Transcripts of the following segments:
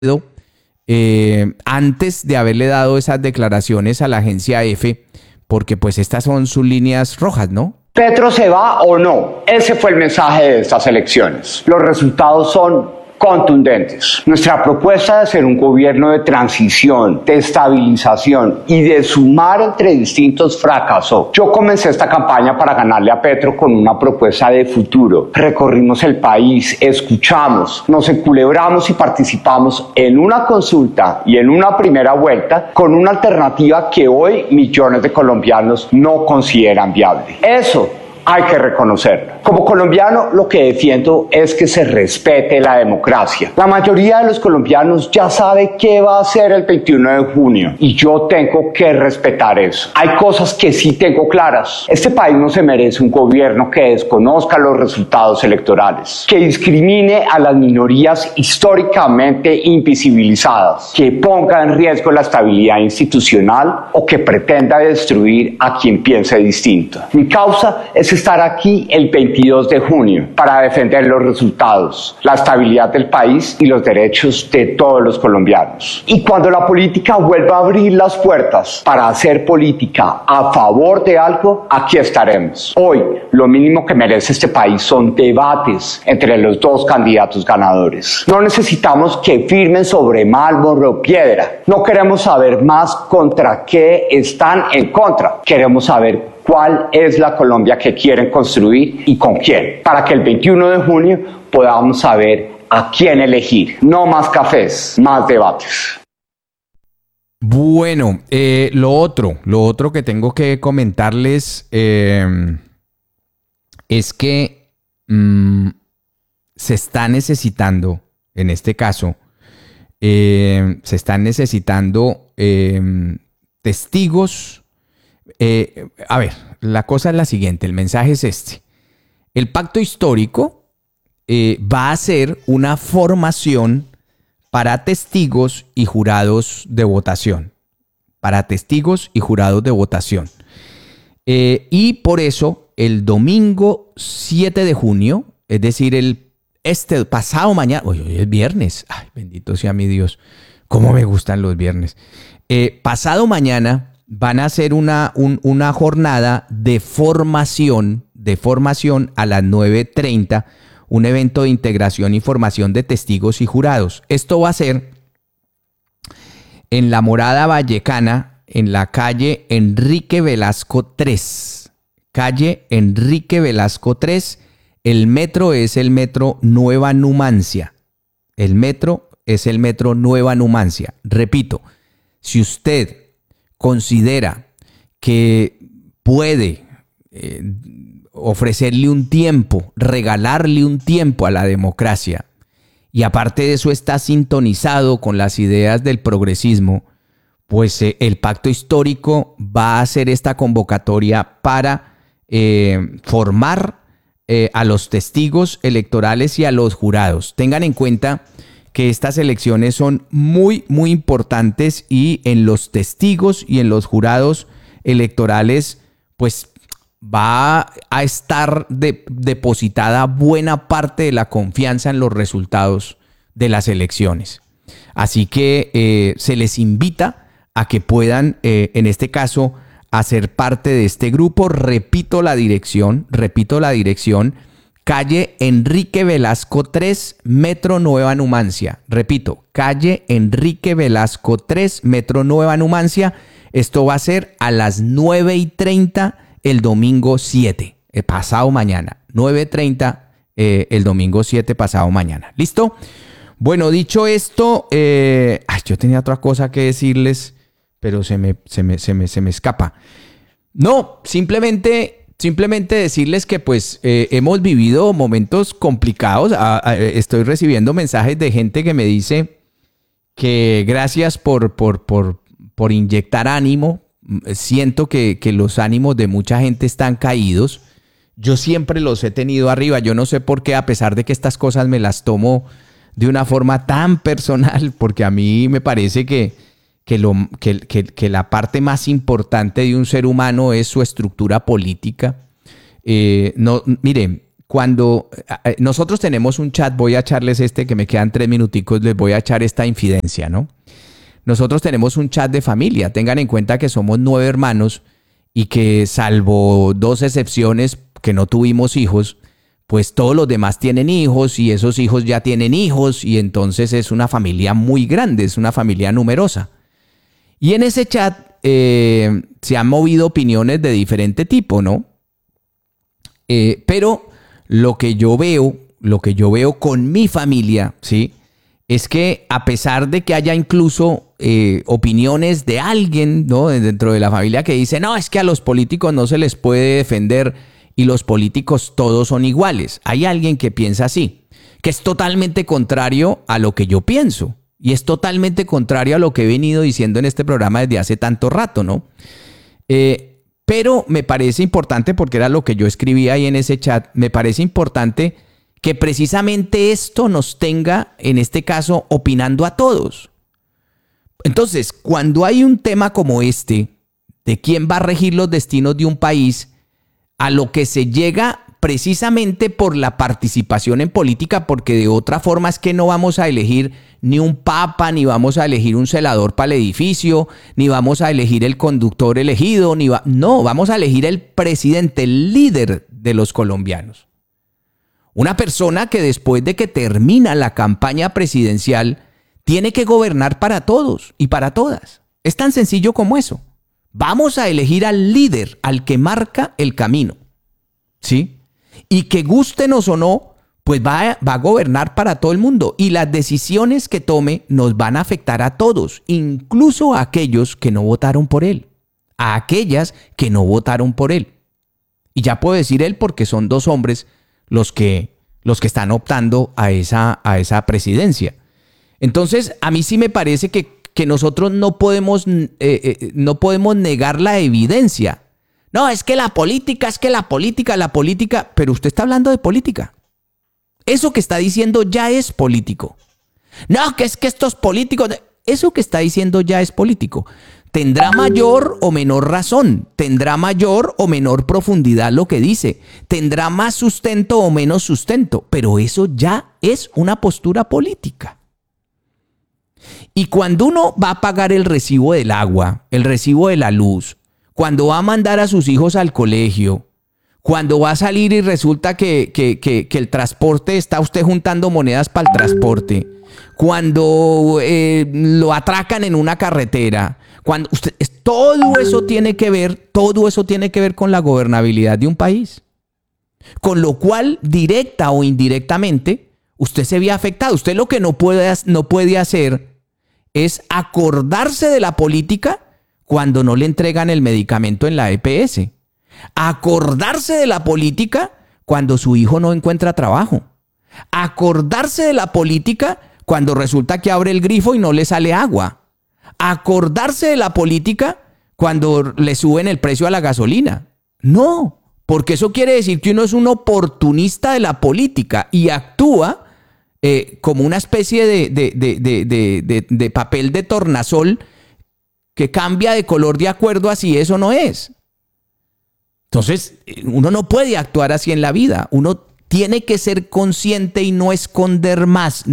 antes de haberle dado esas declaraciones a la agencia EFE, porque pues estas son sus líneas rojas, ¿no? ¿Petro se va o no? Ese fue el mensaje de estas elecciones. Los resultados son contundentes. Nuestra propuesta de ser un gobierno de transición, de estabilización y de sumar entre distintos fracasó. Yo comencé esta campaña para ganarle a Petro con una propuesta de futuro. Recorrimos el país, escuchamos, nos enculebramos y participamos en una consulta y en una primera vuelta con una alternativa que hoy millones de colombianos no consideran viable. Eso hay que reconocerlo. Como colombiano, lo que defiendo es que se respete la democracia. La mayoría de los colombianos ya sabe qué va a hacer el 21 de junio y yo tengo que respetar eso. Hay cosas que sí tengo claras. Este país no se merece un gobierno que desconozca los resultados electorales, que discrimine a las minorías históricamente invisibilizadas, que ponga en riesgo la estabilidad institucional o que pretenda destruir a quien piense distinto. Mi causa es estar aquí el 22 de junio para defender los resultados, la estabilidad del país y los derechos de todos los colombianos. Y cuando la política vuelva a abrir las puertas para hacer política a favor de algo, aquí estaremos. Hoy, lo mínimo que merece este país son debates entre los dos candidatos ganadores. No necesitamos que firmen sobre mármol o piedra. No queremos saber más contra qué están en contra. Queremos saber cuál es la Colombia que quieren construir y con quién, para que el 21 de junio podamos saber a quién elegir. No más cafés, más debates. Bueno, lo otro que tengo que comentarles es que se está necesitando, en este caso, se están necesitando testigos. A ver, la cosa es la siguiente, el mensaje es este. El pacto histórico va a ser una formación para testigos y jurados de votación. Para testigos y jurados de votación. Y por eso, el domingo 7 de junio, es decir, pasado mañana, hoy es viernes, ay, bendito sea mi Dios, cómo me gustan los viernes. Pasado mañana van a hacer una jornada de formación a las 9:30, un evento de integración y formación de testigos y jurados. Esto va a ser en la Morada Vallecana, en la calle Enrique Velasco 3. Calle Enrique Velasco 3. El metro es el metro Nueva Numancia. El metro es el metro Nueva Numancia. Repito, si usted considera que puede ofrecerle un tiempo, regalarle un tiempo a la democracia, y aparte de eso está sintonizado con las ideas del progresismo, pues el pacto histórico va a hacer esta convocatoria para formar a los testigos electorales y a los jurados. Tengan en cuenta que estas elecciones son muy, muy importantes y en los testigos y en los jurados electorales, pues va a estar depositada buena parte de la confianza en los resultados de las elecciones. Así que se les invita a que puedan, en este caso, hacer parte de este grupo. Repito la dirección, calle Enrique Velasco 3, Metro Nueva Numancia. Repito, calle Enrique Velasco 3, Metro Nueva Numancia. Esto va a ser a las 9:30 el domingo 7, pasado mañana. 9:30 el domingo 7, pasado mañana. ¿Listo? Bueno, dicho esto, yo tenía otra cosa que decirles, pero se me escapa. No, simplemente decirles que pues hemos vivido momentos complicados. Estoy recibiendo mensajes de gente que me dice que gracias por inyectar ánimo. Siento que los ánimos de mucha gente están caídos. Yo siempre los he tenido arriba. Yo no sé por qué, a pesar de que estas cosas me las tomo de una forma tan personal, porque a mí me parece que la parte más importante de un ser humano es su estructura política. Miren, cuando nosotros tenemos un chat, voy a echarles que me quedan 3 minuticos, les voy a echar esta infidencia, ¿no? Nosotros tenemos un chat de familia, tengan en cuenta que somos 9 hermanos y que salvo 2 excepciones que no tuvimos hijos, pues todos los demás tienen hijos y esos hijos ya tienen hijos y entonces es una familia muy grande, es una familia numerosa. Y en ese chat se han movido opiniones de diferente tipo, ¿no? Pero lo que yo veo con mi familia, ¿sí? Es que a pesar de que haya incluso opiniones de alguien, ¿no?, dentro de la familia que dice, no, es que a los políticos no se les puede defender y los políticos todos son iguales. Hay alguien que piensa así, que es totalmente contrario a lo que yo pienso y es totalmente contrario a lo que he venido diciendo en este programa desde hace tanto rato, ¿no? Pero me parece importante, porque era lo que yo escribía ahí en ese chat, me parece importante que precisamente esto nos tenga, en este caso, opinando a todos. Entonces, cuando hay un tema como este, de quién va a regir los destinos de un país, a lo que se llega precisamente por la participación en política, porque de otra forma es que no vamos a elegir ni un papa, ni vamos a elegir un celador para el edificio, ni vamos a elegir el conductor elegido, no, vamos a elegir el presidente, el líder de los colombianos. Una persona que después de que termina la campaña presidencial tiene que gobernar para todos y para todas. Es tan sencillo como eso. Vamos a elegir al líder, al que marca el camino, ¿sí? Y que gústenos o no, pues va a gobernar para todo el mundo. Y las decisiones que tome nos van a afectar a todos, incluso a aquellos que no votaron por él, a aquellas que no votaron por él. Y ya puedo decir él porque son 2 hombres los que están optando a esa presidencia. Entonces, a mí sí me parece que nosotros no podemos negar la evidencia. No, es que la política, pero usted está hablando de política. Eso que está diciendo ya es político. No, que es que estos políticos, eso que está diciendo ya es político. Tendrá mayor o menor razón, tendrá mayor o menor profundidad lo que dice, tendrá más sustento o menos sustento, pero eso ya es una postura política. Y cuando uno va a pagar el recibo del agua, el recibo de la luz, cuando va a mandar a sus hijos al colegio, cuando va a salir y resulta que el transporte, está usted juntando monedas para el transporte, cuando lo atracan en una carretera, todo eso tiene que ver con la gobernabilidad de un país. Con lo cual, directa o indirectamente, usted se ve afectado. Usted lo que no puede hacer es acordarse de la política cuando no le entregan el medicamento en la EPS. Acordarse de la política cuando su hijo no encuentra trabajo. Acordarse de la política cuando resulta que abre el grifo y no le sale agua. Acordarse de la política cuando le suben el precio a la gasolina. No, porque eso quiere decir que uno es un oportunista de la política y actúa como una especie de papel de tornasol que cambia de color de acuerdo a si eso no es. Entonces, uno no puede actuar así en la vida. Uno tiene que ser consciente y no esconder más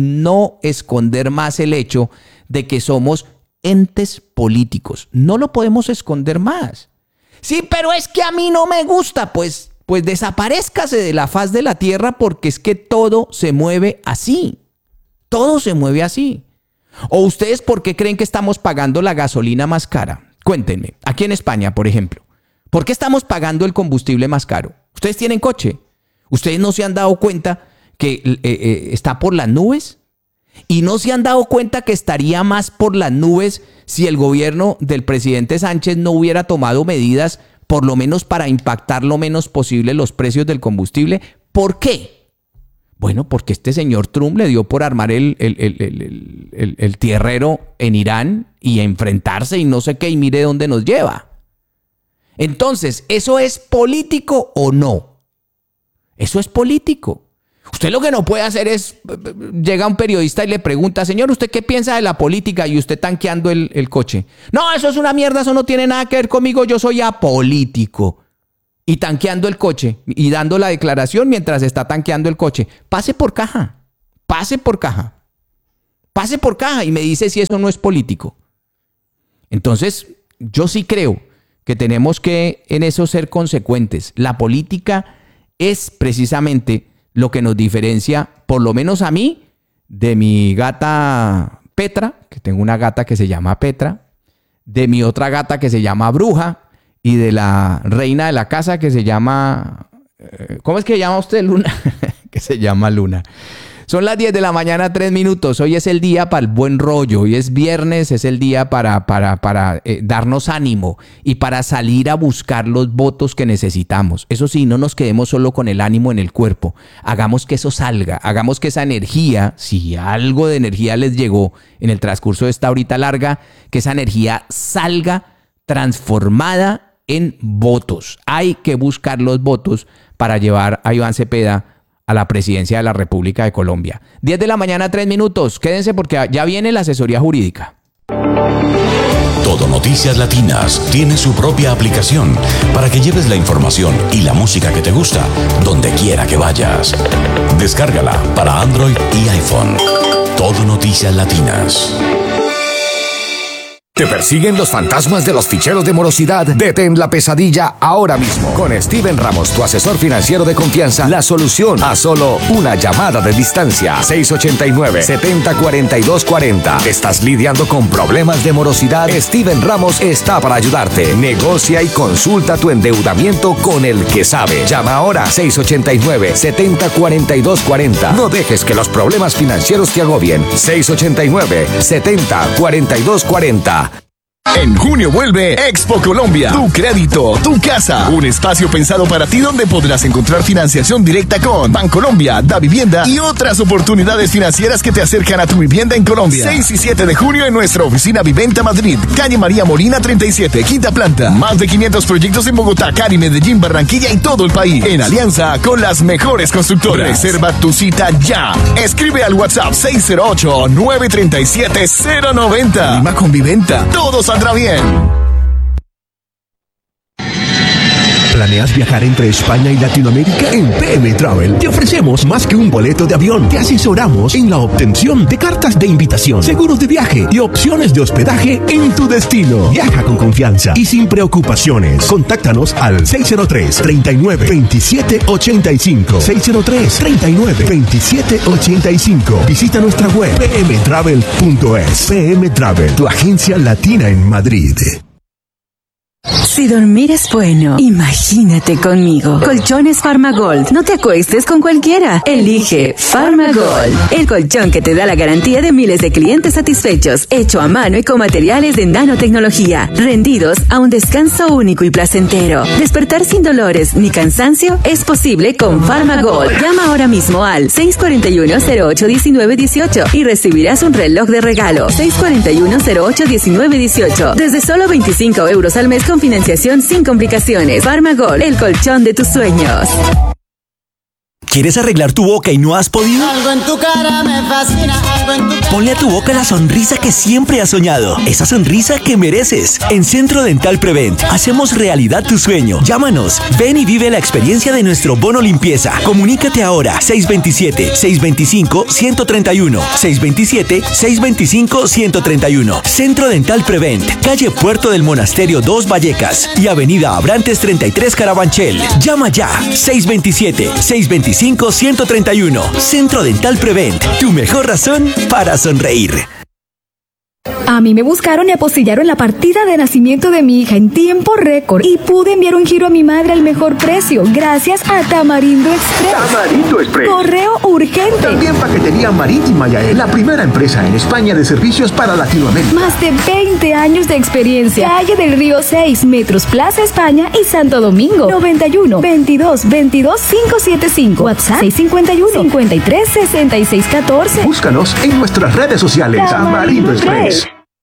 el hecho de que somos entes políticos. No lo podemos esconder más. Sí, pero es que a mí no me gusta. Pues desaparezcase de la faz de la tierra, porque es que todo se mueve así. Todo se mueve así. ¿O ustedes por qué creen que estamos pagando la gasolina más cara? Cuéntenme. Aquí en España, por ejemplo, ¿por qué estamos pagando el combustible más caro? ¿Ustedes tienen coche? ¿Ustedes no se han dado cuenta que está por las nubes? ¿Y no se han dado cuenta que estaría más por las nubes si el gobierno del presidente Sánchez no hubiera tomado medidas, por lo menos para impactar lo menos posible los precios del combustible? ¿Por qué? Bueno, porque este señor Trump le dio por armar el tierrero en Irán y enfrentarse y no sé qué, y mire dónde nos lleva. Entonces, ¿eso es político o no? Eso es político. Usted lo que no puede hacer es, llega un periodista y le pregunta, señor, ¿usted qué piensa de la política? Y usted tanqueando el coche. No, eso es una mierda, eso no tiene nada que ver conmigo, yo soy apolítico. y tanqueando el coche y dando la declaración mientras está tanqueando el coche. Pase por caja y me dice si eso no es político. Entonces, yo sí creo que tenemos que en eso ser consecuentes. La política es precisamente lo que nos diferencia, por lo menos a mí, de mi gata Petra, que tengo una gata que se llama Petra, de mi otra gata que se llama Bruja, y de la reina de la casa que se llama... ¿Cómo es que se llama usted, Luna? Que se llama Luna. Son las 10 de la mañana, 3 minutos. Hoy es el día para el buen rollo. Hoy es viernes, es el día para darnos ánimo y para salir a buscar los votos que necesitamos. Eso sí, no nos quedemos solo con el ánimo en el cuerpo. Hagamos que eso salga. Hagamos que esa energía, si algo de energía les llegó en el transcurso de esta horita larga, que esa energía salga transformada en votos. Hay que buscar los votos para llevar a Iván Cepeda a la presidencia de la República de Colombia. 10 de la mañana, 3 minutos. Quédense porque ya viene la asesoría jurídica. Todo Noticias Latinas tiene su propia aplicación para que lleves la información y la música que te gusta donde quiera que vayas. Descárgala para Android y iPhone. Todo Noticias Latinas. ¿Te persiguen los fantasmas de los ficheros de morosidad? Detén la pesadilla ahora mismo. Con Steven Ramos, tu asesor financiero de confianza, la solución a solo una llamada de distancia. 689-704240. ¿Estás lidiando con problemas de morosidad? Steven Ramos está para ayudarte. Negocia y consulta tu endeudamiento con el que sabe. Llama ahora 689-704240. No dejes que los problemas financieros te agobien. 689-704240. En junio vuelve Expo Colombia, tu crédito, tu casa, un espacio pensado para ti donde podrás encontrar financiación directa con Bancolombia, Da Vivienda y otras oportunidades financieras que te acercan a tu vivienda en Colombia. 6 y 7 de junio en nuestra oficina Viventa Madrid, calle María Molina 37, quinta planta. Más de 500 proyectos en Bogotá, Cali, Medellín, Barranquilla y todo el país. En alianza con las mejores constructoras. Reserva tu cita ya. Escribe al WhatsApp 608-937-090. Lima con Viventa. Todos saldrá bien. ¿Planeas viajar entre España y Latinoamérica? En PM Travel te ofrecemos más que un boleto de avión. Te asesoramos en la obtención de cartas de invitación, seguros de viaje y opciones de hospedaje en tu destino. Viaja con confianza y sin preocupaciones. Contáctanos al 603-39-2785. 603-39-2785. Visita nuestra web pmtravel.es. PM Travel, tu agencia latina en Madrid. Si dormir es bueno, imagínate conmigo. Colchones Farmagold. No te acuestes con cualquiera. Elige Farmagold, el colchón que te da la garantía de miles de clientes satisfechos, hecho a mano y con materiales de nanotecnología, rendidos a un descanso único y placentero. Despertar sin dolores ni cansancio es posible con Farmagold. Llama ahora mismo al 641-08-1918 y recibirás un reloj de regalo. 641-08-1918. Desde solo 25 euros al mes con financiación sin complicaciones. Farmagold, el colchón de tus sueños. ¿Quieres arreglar tu boca y no has podido? Algo en tu cara me fascina, algo en tu cara. Ponle a tu boca la sonrisa que siempre has soñado. Esa sonrisa que mereces. En Centro Dental Prevent hacemos realidad tu sueño. Llámanos. Ven y vive la experiencia de nuestro bono limpieza. Comunícate ahora. 627-625-131. 627-625-131. Centro Dental Prevent. Calle Puerto del Monasterio 2 Vallecas y Avenida Abrantes 33 Carabanchel. Llama ya. 627-625-131. Centro Dental Prevent, tu mejor razón para sonreír. A mí me buscaron y apostillaron la partida de nacimiento de mi hija en tiempo récord y pude enviar un giro a mi madre al mejor precio gracias a Tamarindo Express. Tamarindo Express. Correo urgente. También paquetería marítima Yael, la primera empresa en España de servicios para Latinoamérica. Más de 20 años de experiencia. Calle del Río 6, Metros Plaza España y Santo Domingo. 91 22 22 575. WhatsApp 651 53 66 14. Búscanos en nuestras redes sociales. Tamarindo Express.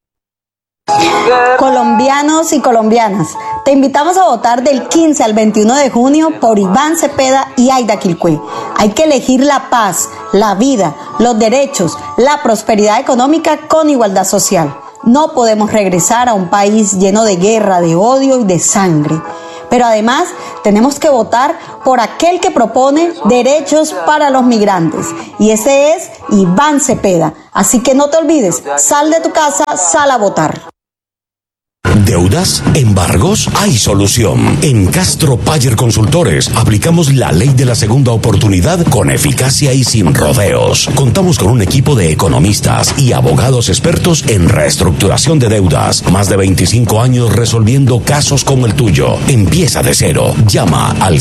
Colombianos y colombianas, te invitamos a votar del 15 al 21 de junio por Iván Cepeda y Aida Quilcué. Hay que elegir la paz, la vida, los derechos, la prosperidad económica con igualdad social. No podemos regresar a un país lleno de guerra, de odio y de sangre. Pero además tenemos que votar por aquel que propone derechos para los migrantes. Y ese es Iván Cepeda. Así que no te olvides, sal de tu casa, sal a votar. ¿Deudas? ¿Embargos? Hay solución. En Castro Payer Consultores aplicamos la ley de la segunda oportunidad con eficacia y sin rodeos. Contamos con un equipo de economistas y abogados expertos en reestructuración de deudas. Más de 25 años resolviendo casos como el tuyo. Empieza de cero. Llama al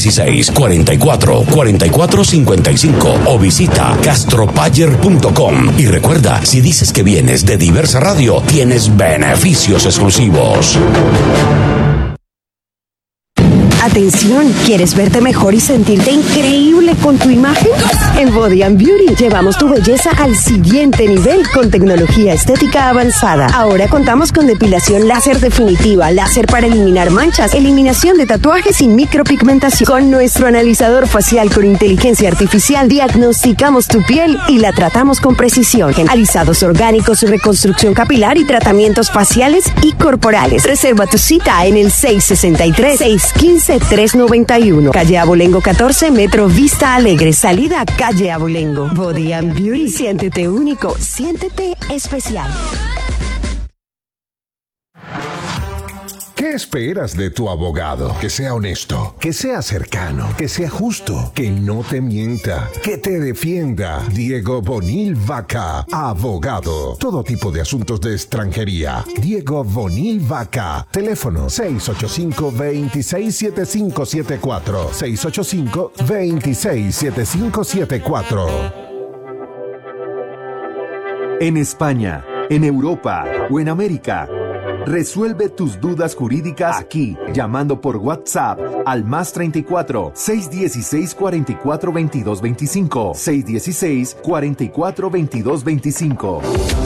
616-44-44-55 o visita castropayer.com. Y recuerda, si dices que vienes de Diversa Radio, tienes beneficios exclusivos. Atención, ¿quieres verte mejor y sentirte increíble con tu imagen? En Body and Beauty llevamos tu belleza al siguiente nivel con tecnología estética avanzada. Ahora contamos con depilación láser definitiva, láser para eliminar manchas, eliminación de tatuajes y micropigmentación. Con nuestro analizador facial con inteligencia artificial diagnosticamos tu piel y la tratamos con precisión. Alisados orgánicos, reconstrucción capilar y tratamientos faciales y corporales. Reserva tu cita en el 663-615-391. Calle Abolengo 14, Metro Vista Alegre. Salida a Calle Abolengo. Body and Beauty. Siéntete único. Siéntete especial. ¿Qué esperas de tu abogado? Que sea honesto, que sea cercano, que sea justo, que no te mienta, que te defienda. Diego Bonil Vaca, abogado. Todo tipo de asuntos de extranjería. Diego Bonil Vaca. Teléfono 685-267574. 685-267574. En España, en Europa o en América. Resuelve tus dudas jurídicas aquí, llamando por WhatsApp al +34 616 44 22 25 616 44 22 25.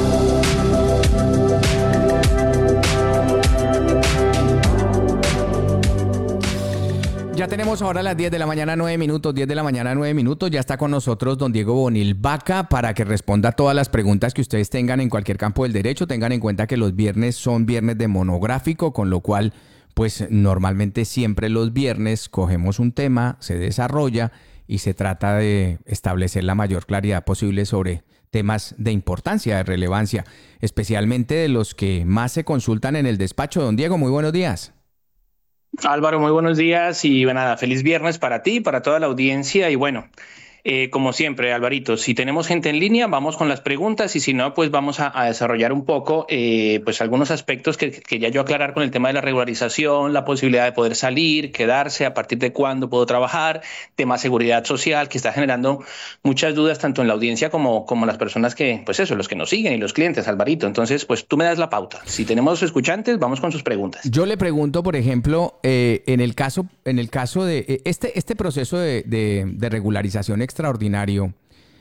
Ya tenemos ahora las 10 de la mañana, 9 minutos, 10 de la mañana, 9 minutos. Ya está con nosotros don Diego Bonil Vaca para que responda a todas las preguntas que ustedes tengan en cualquier campo del derecho. Tengan en cuenta que los viernes son viernes de monográfico, con lo cual, pues normalmente siempre los viernes cogemos un tema, se desarrolla y se trata de establecer la mayor claridad posible sobre temas de importancia, de relevancia, especialmente de los que más se consultan en el despacho. Don Diego, muy buenos días. Álvaro, muy buenos días y nada, feliz viernes para ti, para toda la audiencia y bueno, como siempre, Alvarito, si tenemos gente en línea, vamos con las preguntas y si no, pues vamos a desarrollar un poco pues algunos aspectos que ya yo aclarar con el tema de la regularización, la posibilidad de poder salir, quedarse, a partir de cuándo puedo trabajar, tema seguridad social, que está generando muchas dudas tanto en la audiencia como las personas que, pues eso, los que nos siguen y los clientes, Alvarito. Entonces, pues tú me das la pauta. Si tenemos escuchantes, vamos con sus preguntas. Yo le pregunto, por ejemplo, en el caso de este proceso de regularización extraordinario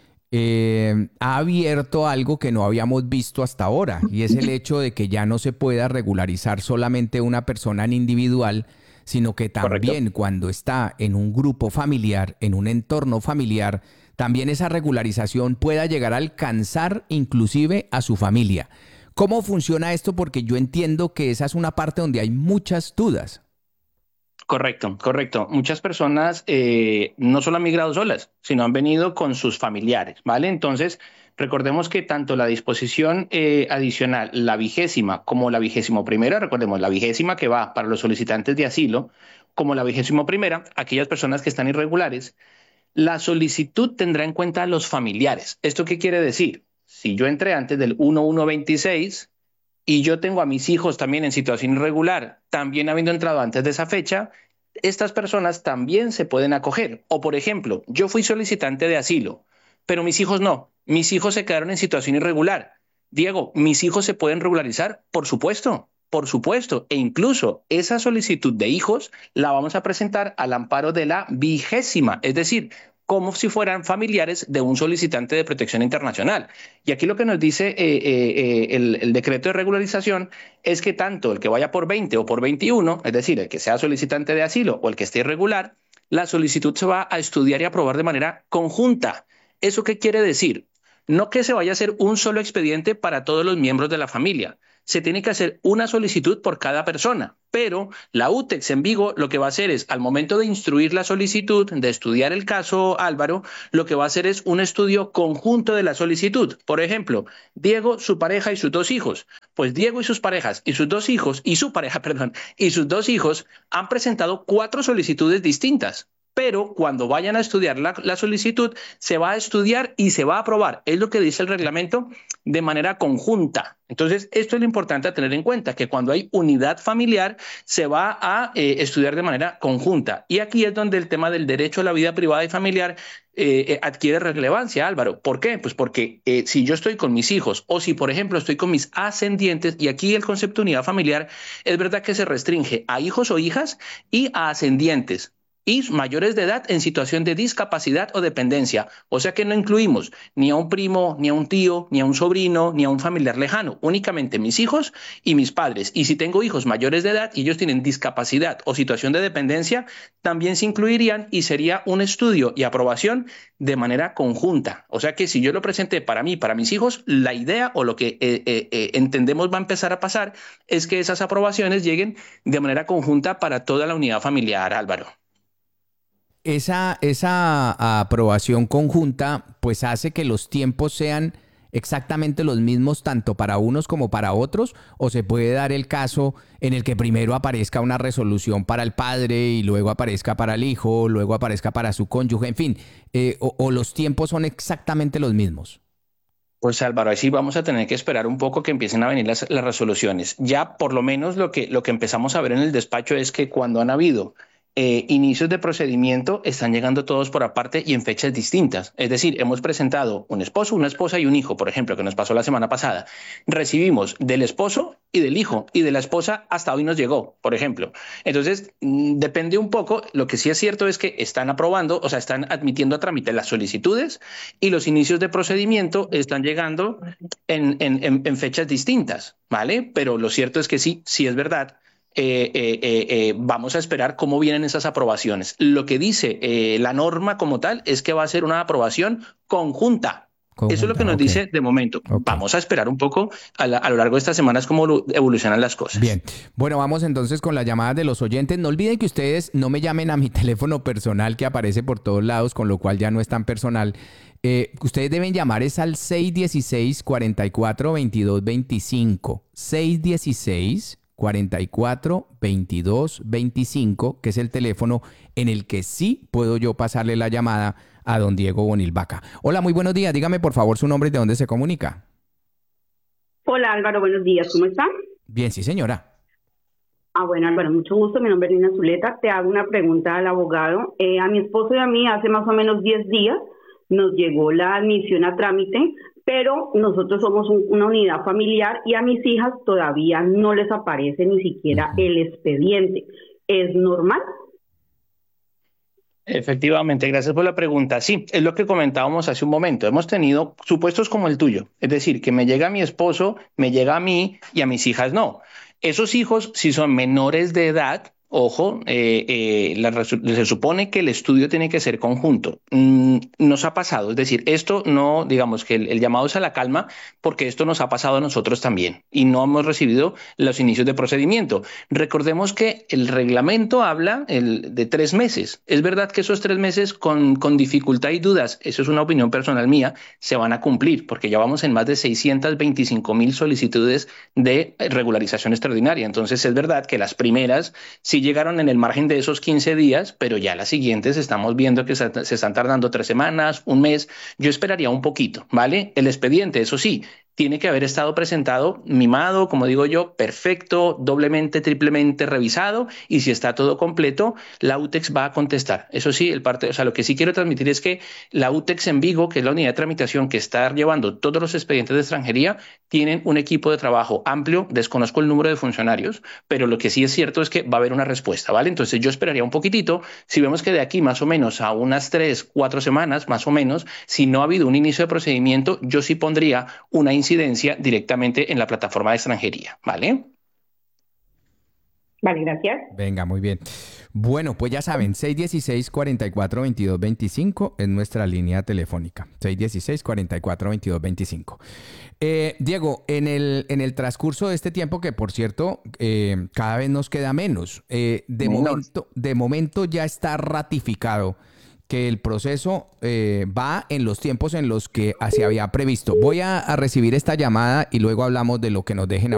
ha abierto algo que no habíamos visto hasta ahora, y es el hecho de que ya no se pueda regularizar solamente una persona en individual, sino que también Correcto. Cuando está en un grupo familiar, en un entorno familiar, también esa regularización pueda llegar a alcanzar inclusive a su familia. ¿Cómo funciona esto? Porque yo entiendo que esa es una parte donde hay muchas dudas. Correcto. Muchas personas no solo han migrado solas, sino han venido con sus familiares, ¿vale? Entonces, recordemos que tanto la disposición adicional, la 20ª, como la 21ª, recordemos, la 20ª que va para los solicitantes de asilo, como la 21ª, aquellas personas que están irregulares, la solicitud tendrá en cuenta a los familiares. ¿Esto qué quiere decir? Si yo entré antes del 1/1/26, y yo tengo a mis hijos también en situación irregular, también habiendo entrado antes de esa fecha, estas personas también se pueden acoger. O, por ejemplo, yo fui solicitante de asilo, pero mis hijos no. Mis hijos se quedaron en situación irregular. Diego, ¿mis hijos se pueden regularizar? Por supuesto. E incluso esa solicitud de hijos la vamos a presentar al amparo de la 20ª, es decir, como si fueran familiares de un solicitante de protección internacional. Y aquí lo que nos dice el decreto de regularización es que tanto el que vaya por 20 o por 21, es decir, el que sea solicitante de asilo o el que esté irregular, la solicitud se va a estudiar y aprobar de manera conjunta. ¿Eso qué quiere decir? No que se vaya a hacer un solo expediente para todos los miembros de la familia, se tiene que hacer una solicitud por cada persona, pero la UTEX en Vigo lo que va a hacer es, al momento de instruir la solicitud, de estudiar el caso, Álvaro, lo que va a hacer es un estudio conjunto de la solicitud. Por ejemplo, Diego, su pareja y sus 2 hijos. Pues Diego y sus parejas y sus 2 hijos, y su pareja, perdón, y sus 2 hijos han presentado 4 solicitudes distintas. Pero cuando vayan a estudiar la solicitud, se va a estudiar y se va a aprobar. Es lo que dice el reglamento, de manera conjunta. Entonces, esto es lo importante a tener en cuenta, que cuando hay unidad familiar, se va a estudiar de manera conjunta. Y aquí es donde el tema del derecho a la vida privada y familiar adquiere relevancia, Álvaro. ¿Por qué? Pues porque si yo estoy con mis hijos o si, por ejemplo, estoy con mis ascendientes, y aquí el concepto de unidad familiar es verdad que se restringe a hijos o hijas y a ascendientes y mayores de edad en situación de discapacidad o dependencia. O sea que no incluimos ni a un primo, ni a un tío, ni a un sobrino, ni a un familiar lejano, únicamente mis hijos y mis padres. Y si tengo hijos mayores de edad y ellos tienen discapacidad o situación de dependencia, también se incluirían y sería un estudio y aprobación de manera conjunta. O sea que si yo lo presenté para mí, para mis hijos, la idea o lo que entendemos va a empezar a pasar es que esas aprobaciones lleguen de manera conjunta para toda la unidad familiar, Álvaro. Esa aprobación conjunta pues hace que los tiempos sean exactamente los mismos tanto para unos como para otros, o se puede dar el caso en el que primero aparezca una resolución para el padre y luego aparezca para el hijo, luego aparezca para su cónyuge, en fin, o los tiempos son exactamente los mismos. Pues Álvaro, así vamos a tener que esperar un poco que empiecen a venir las resoluciones. Ya por lo menos lo que empezamos a ver en el despacho es que cuando han habido inicios de procedimiento están llegando todos por aparte y en fechas distintas. Es decir, hemos presentado un esposo, una esposa y un hijo, por ejemplo, que nos pasó la semana pasada. Recibimos del esposo y del hijo, y de la esposa hasta hoy nos llegó, por ejemplo. Entonces, depende un poco. Lo que sí es cierto es que están aprobando, o sea, están admitiendo a trámite las solicitudes y los inicios de procedimiento están llegando en fechas distintas, ¿vale? Pero lo cierto es que sí es verdad. Vamos a esperar cómo vienen esas aprobaciones. Lo que dice la norma como tal es que va a ser una aprobación conjunta. Eso es lo que nos dice de momento. Vamos a esperar un poco a lo largo de estas semanas cómo evolucionan las cosas. Bien, bueno, vamos entonces con las llamadas de los oyentes. No olviden que ustedes no me llamen a mi teléfono personal que aparece por todos lados, con lo cual ya no es tan personal. Ustedes deben llamar es al 616-44-2225. 616-44-2225, que es el teléfono en el que sí puedo yo pasarle la llamada a don Diego Bonil Vaca. Hola, muy buenos días. Dígame, por favor, su nombre y de dónde se comunica. Hola, Álvaro. Buenos días. ¿Cómo están? Bien, sí, señora. Bueno, Álvaro, mucho gusto. Mi nombre es Nina Zuleta. Te hago una pregunta al abogado. A mi esposo y a mí hace más o menos 10 días nos llegó la admisión a trámite, pero nosotros somos una unidad familiar y a mis hijas todavía no les aparece ni siquiera el expediente. ¿Es normal? Efectivamente, gracias por la pregunta. Sí, es lo que comentábamos hace un momento. Hemos tenido supuestos como el tuyo, es decir, que me llega a mi esposo, me llega a mí y a mis hijas no. Esos hijos, si son menores de edad, ojo, se supone que el estudio tiene que ser conjunto. Nos ha pasado, es decir, esto no, digamos que el llamado es a la calma, porque esto nos ha pasado a nosotros también y no hemos recibido los inicios de procedimiento. Recordemos que el reglamento habla de 3 meses. Es verdad que esos 3 meses con dificultad y dudas, eso es una opinión personal mía, se van a cumplir, porque ya vamos en más de 625,000 solicitudes de regularización extraordinaria. Entonces es verdad que las primeras sí llegaron en el margen de esos 15 días, pero ya las siguientes estamos viendo que se están tardando 3 semanas, un mes. Yo esperaría un poquito, ¿vale? El expediente, eso sí, tiene que haber estado presentado, mimado, como digo yo, perfecto, doblemente, triplemente revisado, y si está todo completo, la UTEX va a contestar. Eso sí, lo que sí quiero transmitir es que la UTEX en Vigo, que es la unidad de tramitación que está llevando todos los expedientes de extranjería, tienen un equipo de trabajo amplio. Desconozco el número de funcionarios, pero lo que sí es cierto es que va a haber una respuesta, ¿vale? Entonces yo esperaría un poquitito. Si vemos que de aquí más o menos a unas 3-4 semanas, más o menos, si no ha habido un inicio de procedimiento, yo sí pondría una incidencia directamente en la plataforma de extranjería, ¿vale? Vale, gracias. Venga, muy bien. Bueno, pues ya saben, 616-44-22-25 es nuestra línea telefónica. 616-44-22-25. Diego, en el transcurso de este tiempo, que por cierto, cada vez nos queda menos, de momento ya está ratificado que el proceso va en los tiempos en los que se había previsto. Voy a recibir esta llamada y luego hablamos de lo que nos dejen